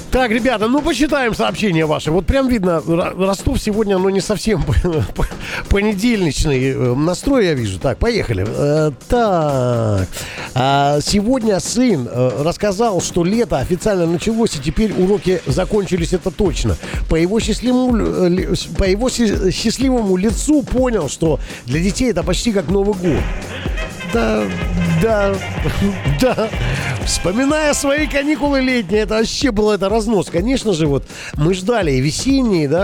Так, ребята, ну почитаем сообщения ваши. Вот прям видно, Ростов сегодня, ну, не совсем понедельничный настрой, я вижу. Так, поехали. Так, сегодня сын рассказал, что лето официально началось, и теперь уроки закончились, это точно. По его счастливому лицу понял, что для детей это почти как Новый год. Да. Вспоминая свои каникулы летние, это вообще было разнос. Конечно же, вот мы ждали и весенние, да,